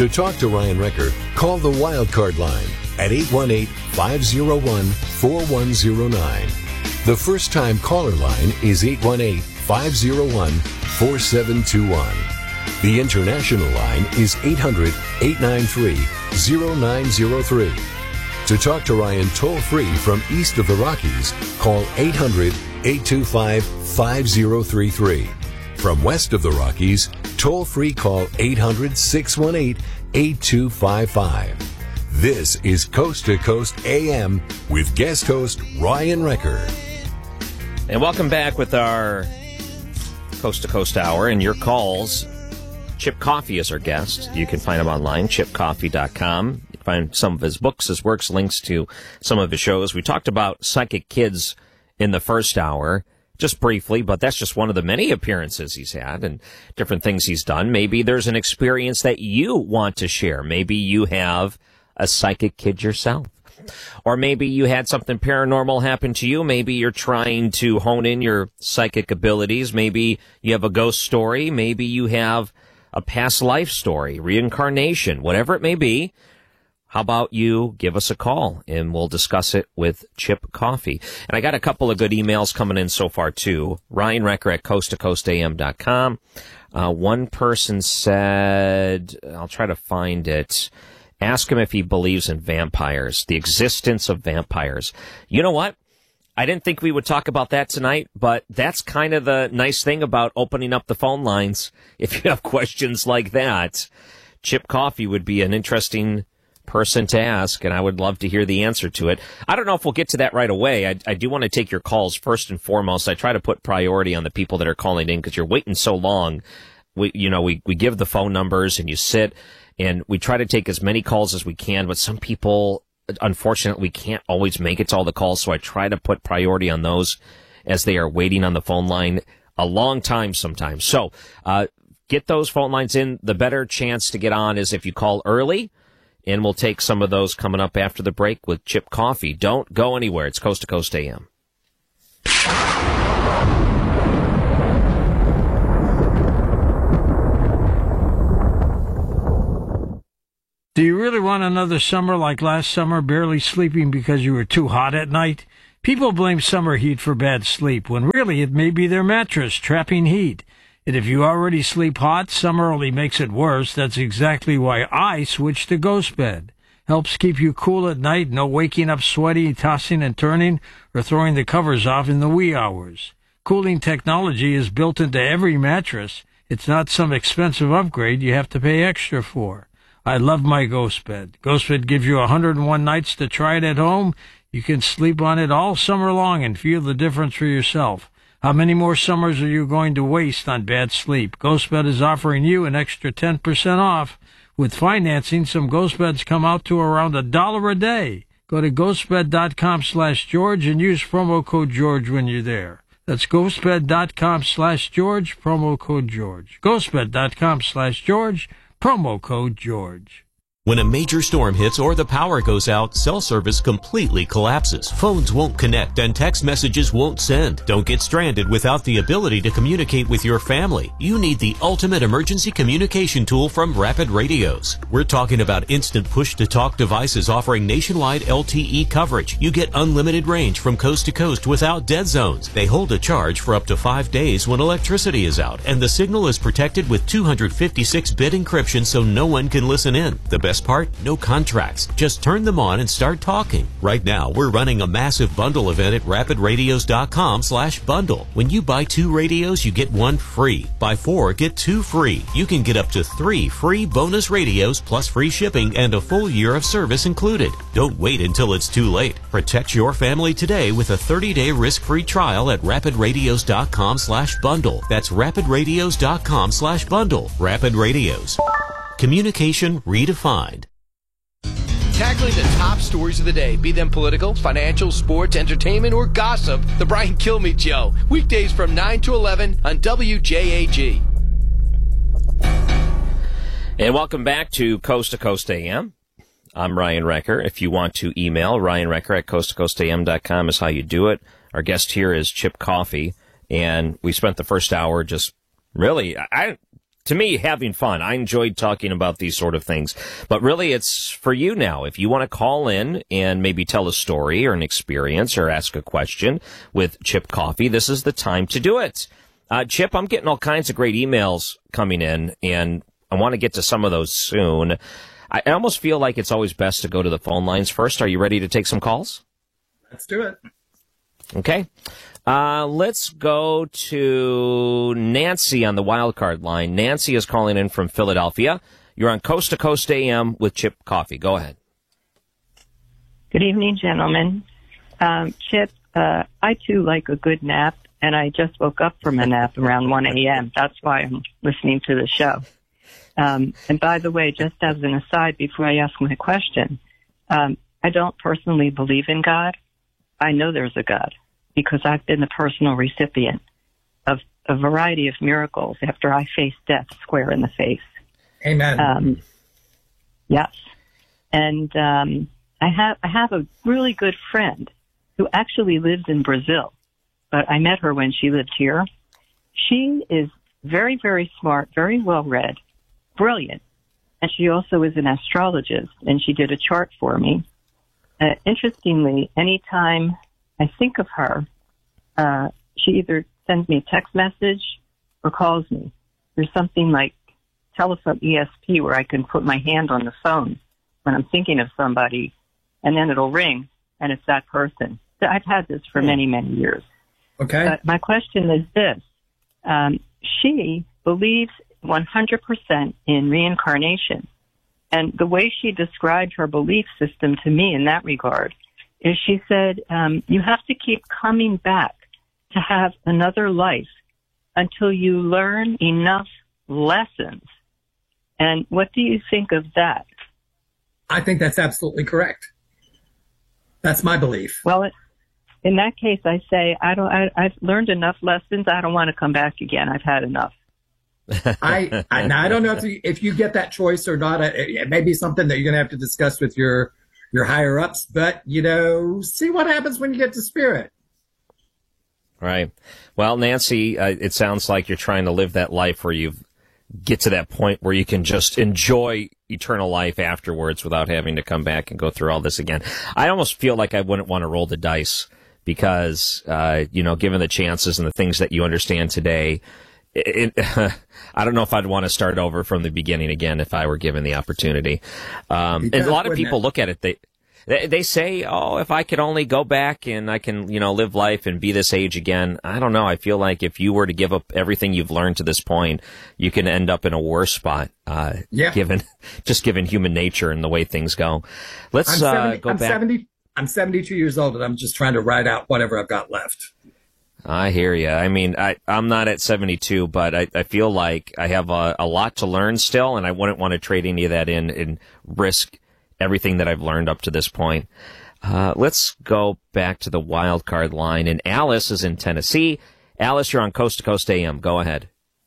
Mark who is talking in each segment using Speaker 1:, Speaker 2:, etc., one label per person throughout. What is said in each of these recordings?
Speaker 1: To talk to Ryan Recker, call the Wildcard line at 818-501-4109. The first-time caller line is 818-501-4721. The international line is 800-893-0903. To talk to Ryan toll-free from east of the Rockies, call 800-825-5033. From west of the Rockies, toll-free call 800-618-8255. This is Coast to Coast AM with guest host Ryan Recker.
Speaker 2: And welcome back with our Coast to Coast Hour and your calls. Chip Coffey is our guest. You can find him online, chipcoffey.com. You can find some of his books, his works, links to some of his shows. We talked about Psychic Kids in the first hour, just briefly, but that's just one of the many appearances he's had and different things he's done. Maybe there's an experience that you want to share. Maybe you have a psychic kid yourself. Or maybe you had something paranormal happen to you. Maybe you're trying to hone in your psychic abilities. Maybe you have a ghost story. Maybe you have a past life story, reincarnation, whatever it may be. How about you give us a call and we'll discuss it with Chip Coffey. And I got a couple of good emails coming in so far too. Ryan Recker at coasttocoastam.com. One person said, I'll try to find it. Ask him if he believes in vampires, the existence of vampires. You know what? I didn't think we would talk about that tonight, but that's kind of the nice thing about opening up the phone lines. If you have questions like that, Chip Coffey would be an interesting person to ask, and I would love to hear the answer to it. I don't know if we'll get to that right away. I do want to take your calls first and foremost. I try to put priority on the people that are calling in because you're waiting so long. We give the phone numbers and you sit, and we try to take as many calls as we can, but some people, unfortunately, we can't always make it to all the calls, so I try to put priority on those as they are waiting on the phone line a long time sometimes. So get those phone lines in. The better chance to get on is if you call early, and we'll take some of those coming up after the break with Chip Coffey. Don't go anywhere. It's Coast to Coast AM.
Speaker 3: Do you really want another summer like last summer, barely sleeping because you were too hot at night? People blame summer heat for bad sleep, when really it may be their mattress trapping heat. And if you already sleep hot, summer only makes it worse. That's exactly why I switched to Ghost Bed. Helps keep you cool at night, no waking up sweaty, tossing and turning, or throwing the covers off in the wee hours. Cooling technology is built into every mattress. It's not some expensive upgrade you have to pay extra for. I love my Ghost Bed. Ghost Bed gives you 101 nights to try it at home. You can sleep on it all summer long and feel the difference for yourself. How many more summers are you going to waste on bad sleep? GhostBed is offering you an extra 10% off. With financing, some Ghost Beds come out to around $1 a day. Go to ghostbed.com/George and use promo code George when you're there. That's ghostbed.com/George, promo code George. ghostbed.com/George, promo code George.
Speaker 4: When a major storm hits or the power goes out, cell service completely collapses. Phones won't connect and text messages won't send. Don't get stranded without the ability to communicate with your family. You need the ultimate emergency communication tool from Rapid Radios. We're talking about instant push-to-talk devices offering nationwide LTE coverage. You get unlimited range from coast to coast without dead zones. They hold a charge for up to 5 days when electricity is out, and the signal is protected with 256-bit encryption so no one can listen in. The best part? No contracts. Just turn them on and start talking. Right now, we're running a massive bundle event at rapidradios.com/bundle. When you buy 2 radios, you get 1 free. Buy 4, get 2 free. You can get up to 3 free bonus radios plus free shipping and a full year of service included. Don't wait until it's too late. Protect your family today with a 30-day risk-free trial at rapidradios.com/bundle. That's rapidradios.com/bundle. Rapid Radios. Communication redefined.
Speaker 5: Tackling the top stories of the day, be them political, financial, sports, entertainment, or gossip. The Brian Kilmeade Show. Weekdays from 9 to 11 on WJAG.
Speaker 2: And welcome back to Coast AM. I'm Ryan Recker. If you want to email, ryanrecker at coasttocoastam.com is how you do it. Our guest here is Chip Coffey, and we spent the first hour just really, to me, having fun. I enjoyed talking about these sort of things. But really, it's for you now. If you want to call in and maybe tell a story or an experience or ask a question with Chip Coffey, this is the time to do it. Chip, I'm getting all kinds of great emails coming in, and I want to get to some of those soon. I almost feel like it's always best to go to the phone lines first. Are you ready to take some calls?
Speaker 6: Let's do it.
Speaker 2: Okay. Let's go to Nancy on the wild card line. Nancy is calling in from Philadelphia. You're on Coast to Coast AM with Chip Coffey. Go ahead.
Speaker 7: Good evening, gentlemen. Chip, I too like a good nap, and I just woke up from a nap around 1 a.m. That's why I'm listening to the show. And by the way, just as an aside, before I ask my question, I don't personally believe in God. I know there's a God, because I've been the personal recipient of a variety of miracles after I faced death square in the face.
Speaker 6: Amen.
Speaker 7: Yes. And I have a really good friend who actually lives in Brazil, but I met her when she lived here. She is very, very smart, very well-read, brilliant, and she also is an astrologist, and she did a chart for me. Interestingly, anytime I think of her, she either sends me a text message or calls me. There's something like telephone ESP where I can put my hand on the phone when I'm thinking of somebody, and then it'll ring, and it's that person. So I've had this for many, many years.
Speaker 6: Okay.
Speaker 7: But my question is this. She believes 100% in reincarnation. And the way she described her belief system to me in that regard is she said, you have to keep coming back to have another life until you learn enough lessons. And what do you think of that?
Speaker 6: I think that's absolutely correct. That's my belief.
Speaker 7: Well, in that case, I say, I've learned enough lessons. I don't want to come back again. I've had enough.
Speaker 6: I don't know if you get that choice or not. It may be something that you're going to have to discuss with your higher ups, but see what happens when you get to spirit.
Speaker 2: Right. Well, Nancy, it sounds like you're trying to live that life where you get to that point where you can just enjoy eternal life afterwards without having to come back and go through all this again. I almost feel like I wouldn't want to roll the dice because, given the chances and the things that you understand today, I don't know if I'd want to start over from the beginning again if I were given the opportunity. And a lot of people look at it, they say, oh, if I could only go back and I can, live life and be this age again. I don't know. I feel like if you were to give up everything you've learned to this point, you can end up in a worse spot, given human nature and the way things go. Let's go back.
Speaker 6: I'm 72 years old and I'm just trying to ride out whatever I've got left.
Speaker 2: I hear you. I mean, I'm not at 72, but I feel like I have a lot to learn still, and I wouldn't want to trade any of that in and risk everything that I've learned up to this point. Let's go back to the wild card line, and Alice is in Tennessee. Alice, you're on Coast to Coast AM. Go ahead.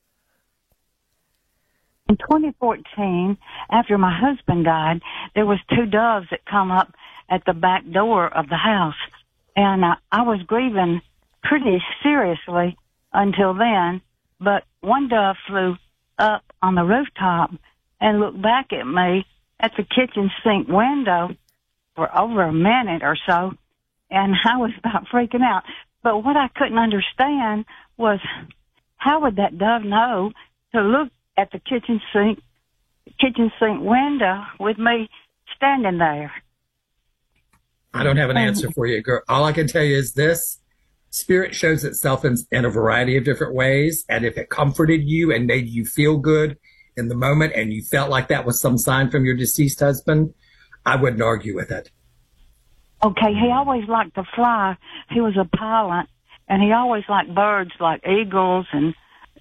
Speaker 8: In 2014, after my husband died, there was 2 doves that come up at the back door of the house, and I was grieving pretty seriously until then, but one dove flew up on the rooftop and looked back at me at the kitchen sink window for over a minute or so, and I was about freaking out. But what I couldn't understand was, how would that dove know to look at the kitchen sink window with me standing there?
Speaker 6: I don't have an answer for you, girl. All I can tell you is this. Spirit shows itself in a variety of different ways, and if it comforted you and made you feel good in the moment and you felt like that was some sign from your deceased husband, I wouldn't argue with it.
Speaker 8: Okay, he always liked to fly. He was a pilot, and he always liked birds like eagles and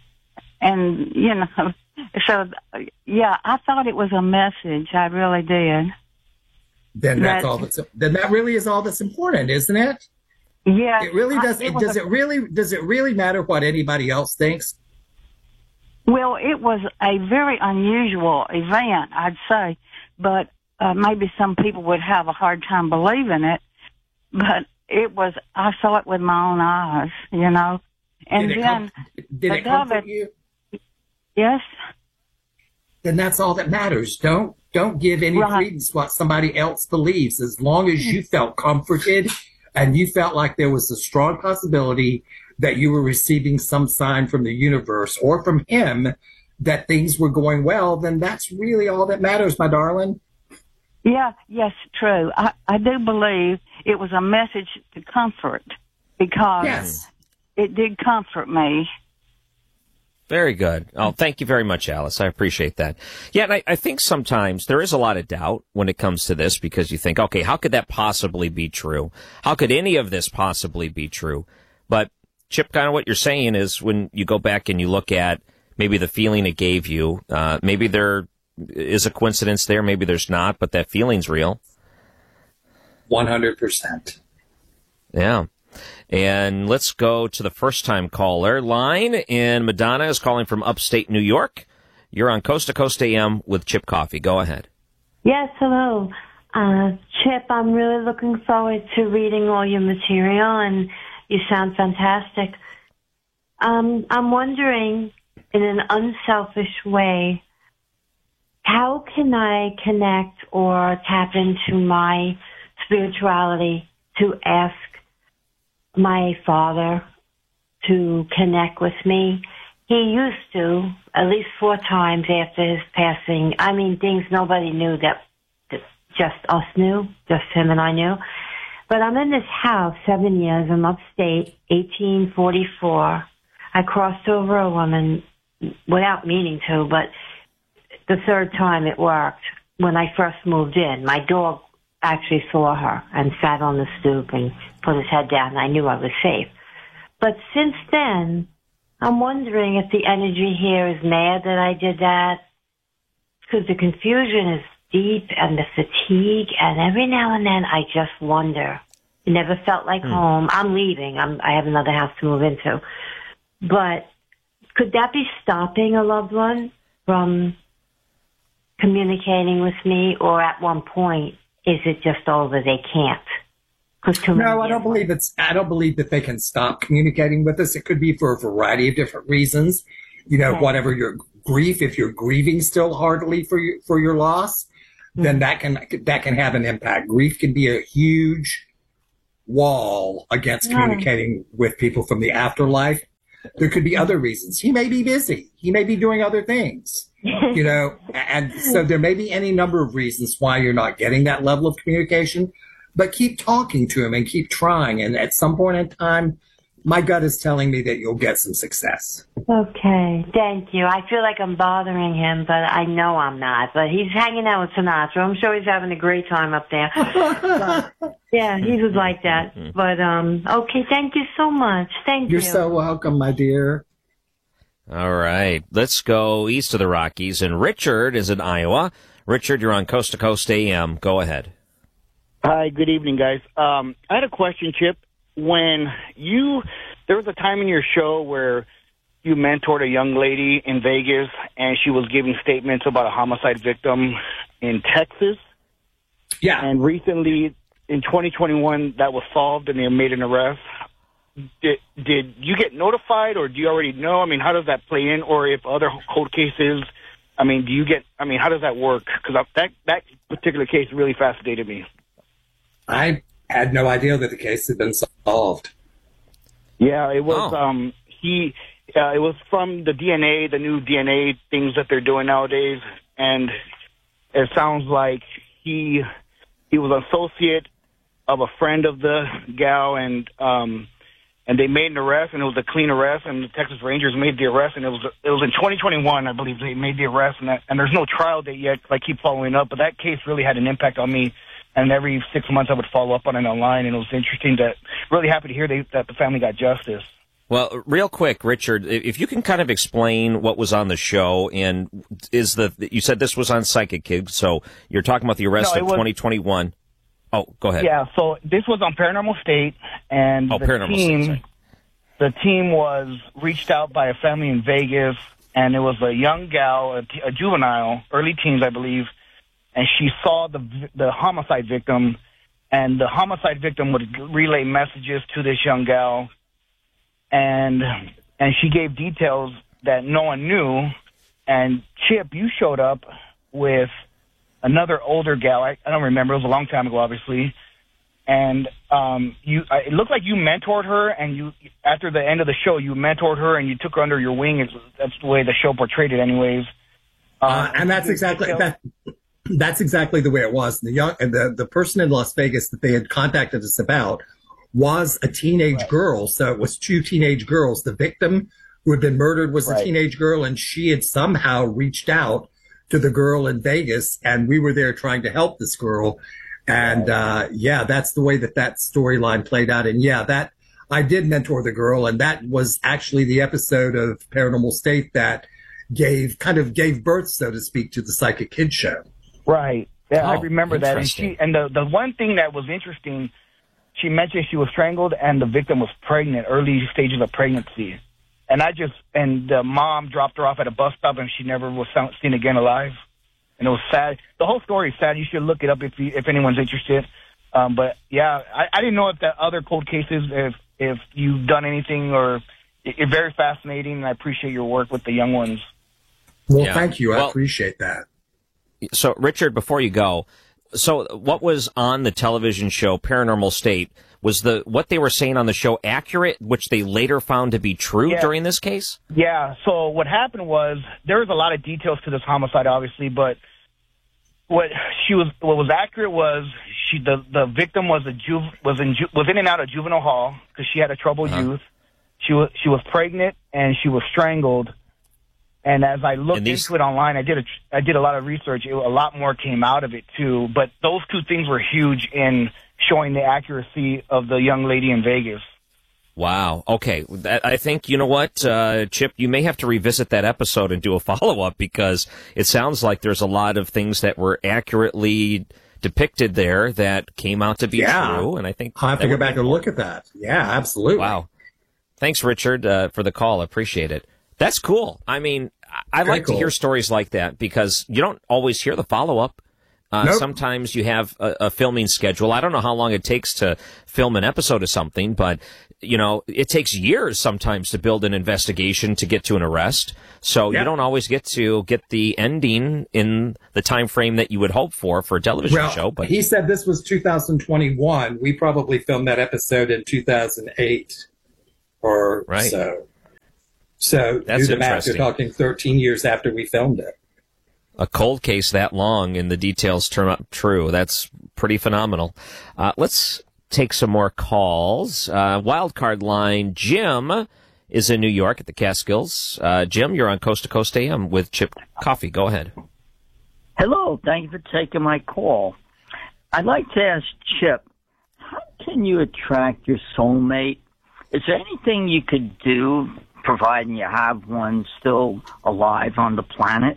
Speaker 8: so, yeah, I thought it was a message. I really did.
Speaker 6: Then that really is all that's important, isn't it?
Speaker 8: Yeah.
Speaker 6: It really does. Does it really matter what anybody else thinks?
Speaker 8: Well, it was a very unusual event, I'd say, but maybe some people would have a hard time believing it, but I saw it with my own eyes, And
Speaker 6: did it comfort you?
Speaker 8: Yes.
Speaker 6: then that's all that matters. Don't give any credence to what somebody else believes. As long as you felt comforted and you felt like there was a strong possibility that you were receiving some sign from the universe or from him that things were going well, then that's really all that matters, my darling.
Speaker 8: Yeah, yes, true. I do believe it was a message to comfort because it did comfort me.
Speaker 2: Very good. Oh, thank you very much, Alice. I appreciate that. Yeah, and I think sometimes there is a lot of doubt when it comes to this because you think, okay, how could that possibly be true? How could any of this possibly be true? But, Chip, kind of what you're saying is when you go back and you look at maybe the feeling it gave you, maybe there is a coincidence there, maybe there's not, but that feeling's real.
Speaker 6: 100%.
Speaker 2: Yeah. And let's go to the first-time caller line. And Madonna is calling from upstate New York. You're on Coast to Coast AM with Chip Coffey. Go ahead.
Speaker 9: Yes, hello. Chip, I'm really looking forward to reading all your material, and you sound fantastic. I'm wondering, in an unselfish way, how can I connect or tap into my spirituality to ask my father to connect with me? He used to, at least 4 times after his passing. I mean, things nobody knew that just us knew, just him and I knew. But I'm in this house 7 years. I'm upstate, 1844. I crossed over a woman without meaning to, but the 3rd time it worked. When I first moved in, my dog actually saw her and sat on the stoop and put his head down. I knew I was safe. But since then, I'm wondering if the energy here is mad that I did that, because the confusion is deep and the fatigue, and every now and then I just wonder. It never felt like home. I'm leaving. I have another house to move into. But could that be stopping a loved one from communicating with me, or at one point, is it just over? They can't.
Speaker 6: No, I don't believe that they can stop communicating with us. It could be for a variety of different reasons. You know, whatever your grief, if you're grieving still heartily for your loss, then that can have an impact. Grief can be a huge wall against communicating with people from the afterlife. There could be other reasons. He may be busy. He may be doing other things, you know, and so there may be any number of reasons why you're not getting that level of communication, but keep talking to him and keep trying. And at some point in time, my gut is telling me that you'll get some success.
Speaker 9: Okay, thank you. I feel like I'm bothering him, but I know I'm not. But he's hanging out with Sinatra. I'm sure he's having a great time up there. But, yeah, he was like that. But, okay, thank you so much. Thank you.
Speaker 6: You're so welcome, my dear.
Speaker 2: All right, let's go east of the Rockies. And Richard is in Iowa. Richard, you're on Coast to Coast AM. Go ahead.
Speaker 10: Hi, good evening, guys. I had a question, Chip. There was a time in your show where you mentored a young lady in Vegas, and she was giving statements about a homicide victim in Texas.
Speaker 6: Yeah.
Speaker 10: And recently, in 2021, that was solved, and they made an arrest. Did you get notified, or do you already know? I mean, how does that play in? Or if other cold cases, I mean, how does that work? Because that particular case really fascinated me.
Speaker 6: I had no idea that the case had been solved.
Speaker 10: Yeah, it was. It was from the DNA, the new DNA things that they're doing nowadays, and it sounds like he was an associate of a friend of the gal, and they made an arrest, and it was a clean arrest, and the Texas Rangers made the arrest, and it was in 2021, I believe, they made the arrest, and there's no trial date yet. I keep following up, but that case really had an impact on me. And every 6 months I would follow up on it online, and it was interesting. Really happy to hear that the family got justice.
Speaker 2: Well, real quick, Richard, if you can kind of explain what was on the show, and you said this was on Psychic Kid, so you're talking about the arrest of 2021. Oh, go ahead.
Speaker 10: Yeah, so this was on Paranormal State, and the team was reached out by a family in Vegas, and it was a young gal, a juvenile, early teens, I believe. And she saw the homicide victim, and the homicide victim would relay messages to this young gal, and she gave details that no one knew, And Chip, you showed up with another older gal. I don't remember. It was a long time ago, obviously. And it looked like you mentored her, and after the end of the show, you mentored her and you took her under your wing. That's the way the show portrayed it, anyways.
Speaker 6: And that's exactly that's exactly the way it was. The person in Las Vegas that they had contacted us about was a teenage girl. So it was 2 teenage girls. The victim who had been murdered was a teenage girl, and she had somehow reached out to the girl in Vegas, and we were there trying to help this girl. And, that's the way that storyline played out. And that I did mentor the girl, and that was actually the episode of Paranormal State that gave birth, so to speak, to the Psychic Kids show.
Speaker 10: Right. Yeah, I remember that. And the one thing that was interesting, she mentioned she was strangled and the victim was pregnant, early stages of pregnancy. And the mom dropped her off at a bus stop and she never was seen again alive. And it was sad. The whole story is sad. You should look it up if anyone's interested. But yeah, I didn't know if that other cold cases, if you've done anything, or it's very fascinating. And I appreciate your work with the young ones.
Speaker 6: Well, thank you. I appreciate that.
Speaker 2: So, Richard, before you go, what was on the television show Paranormal State? Was what they were saying on the show accurate, which they later found to be true during this case?
Speaker 10: Yeah. So what happened was there was a lot of details to this homicide, obviously, but what was accurate was the victim was in and out of juvenile hall because she had a troubled youth. She was pregnant and she was strangled. And as I looked into it online, I did a lot of research. A lot more came out of it too. But those 2 things were huge in showing the accuracy of the young lady in Vegas.
Speaker 2: Wow. Okay. I think, you know what, Chip, you may have to revisit that episode and do a follow-up, because it sounds like there's a lot of things that were accurately depicted there that came out to be true. And I think
Speaker 6: I'll have to go back and look at that. Yeah, absolutely.
Speaker 2: Wow. Thanks, Richard, for the call. I appreciate it. That's cool. I mean, I like to hear stories like that because you don't always hear the follow-up. Sometimes you have a filming schedule. I don't know how long it takes to film an episode of something, but, it takes years sometimes to build an investigation to get to an arrest. So you don't always get the ending in the time frame that you would hope for a television show. But
Speaker 6: he said this was 2021. We probably filmed that episode in 2008 or so. So
Speaker 2: that's
Speaker 6: do the math. You're talking 13 years after we filmed it.
Speaker 2: A cold case that long and the details turn up true. That's pretty phenomenal. Let's take some more calls. Wildcard line. Jim is in New York at the Catskills. Jim, you're on Coast to Coast AM with Chip Coffee. Go ahead.
Speaker 11: Hello. Thank you for taking my call. I'd like to ask Chip, how can you attract your soulmate? Is there anything you could do, providing you have one still alive on the planet?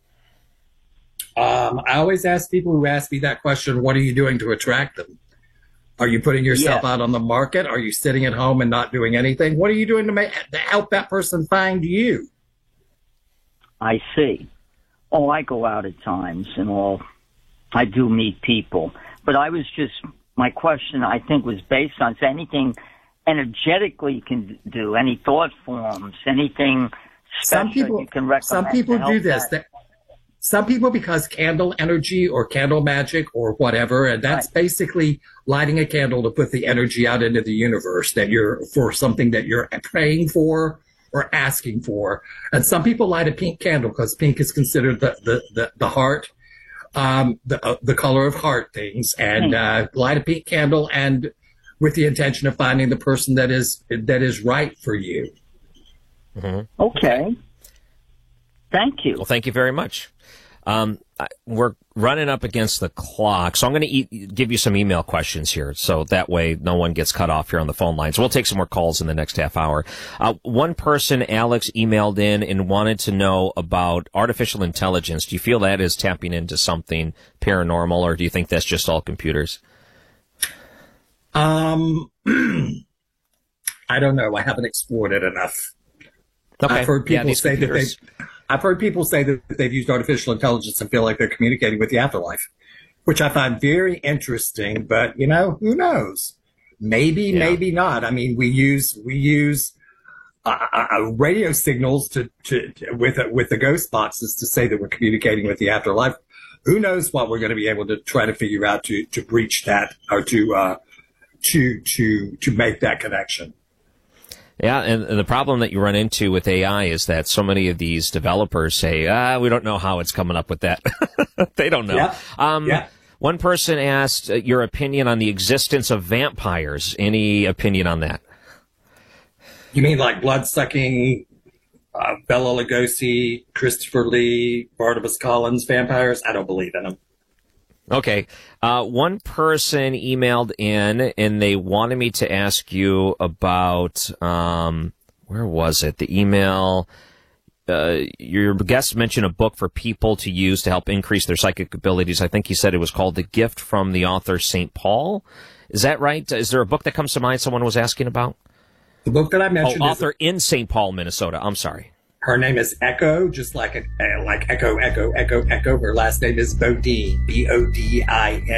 Speaker 6: I always ask people who ask me that question, what are you doing to attract them? Are you putting yourself out on the market? Are you sitting at home and not doing anything? What are you doing to help that person find you?
Speaker 11: I see. Oh, I go out at times and all. I do meet people. But my question, I think, was based on anything energetically you can do, any thought forms, anything special you can recommend.
Speaker 6: Some people do this. Some people, because candle energy or candle magic or whatever, and that's basically lighting a candle to put the energy out into the universe for something that you're praying for or asking for. And some people light a pink candle because pink is considered the heart, the color of heart things, and light a pink candle and with the intention of finding the person that is right for you.
Speaker 2: Mm-hmm.
Speaker 11: Okay. Thank you.
Speaker 2: Well, thank you very much. We're running up against the clock, so I'm going to give you some email questions here, so that way no one gets cut off here on the phone lines. We'll take some more calls in the next half hour. One person, Alex, emailed in and wanted to know about artificial intelligence. Do you feel that is tapping into something paranormal, or do you think that's just all computers?
Speaker 6: I don't know. I haven't explored it enough.
Speaker 2: Okay.
Speaker 6: I've heard people say that they've used artificial intelligence and feel like they're communicating with the afterlife, which I find very interesting. But who knows? Maybe, maybe not. I mean, we use radio signals with the ghost boxes to say that we're communicating with the afterlife. Who knows what we're going to be able to try to figure out to breach that or to make that connection.
Speaker 2: Yeah, and the problem that you run into with AI is that so many of these developers say, we don't know how it's coming up with that. They don't know.
Speaker 6: Yeah.
Speaker 2: One person asked your opinion on the existence of vampires. Any opinion on that?
Speaker 6: You mean like blood-sucking, Bela Lugosi, Christopher Lee, Barnabas Collins vampires? I don't believe in them. Okay.
Speaker 2: One person emailed in, and they wanted me to ask you about, where was it? The email, your guest mentioned a book for people to use to help increase their psychic abilities. I think he said it was called The Gift from the author St. Paul. Is that right? Is there a book that comes to mind someone was asking about?
Speaker 6: The book that I mentioned
Speaker 2: author in St. Paul, Minnesota. I'm sorry.
Speaker 6: Her name is Echo, just like Echo, Echo, Echo, Echo. Her last name is Bodine, Bodine.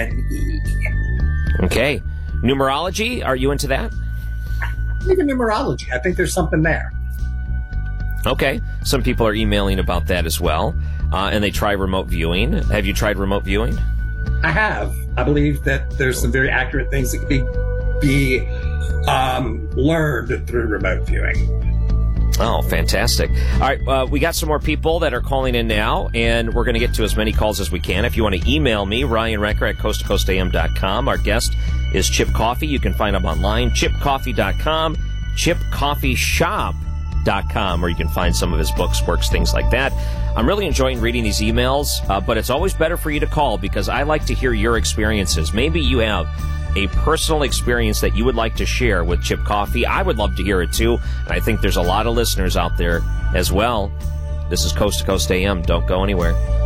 Speaker 2: Okay. Numerology, are you into that?
Speaker 6: Even numerology. I think there's something there.
Speaker 2: Okay. Some people are emailing about that as well. And they try remote viewing. Have you tried remote viewing?
Speaker 6: I have. I believe that there's some very accurate things that can be learned through remote viewing.
Speaker 2: Oh, fantastic. All right, we got some more people that are calling in now, and we're going to get to as many calls as we can. If you want to email me, Ryan Wrecker at coasttocoastam.com. Our guest is Chip Coffey. You can find him online, chipcoffey.com, chipcoffeeshop.com, where you can find some of his books, works, things like that. I'm really enjoying reading these emails, but it's always better for you to call because I like to hear your experiences. Maybe you have a personal experience that you would like to share with Chip Coffey. I would love to hear it too. And I think there's a lot of listeners out there as well. This is Coast to Coast AM. Don't go anywhere.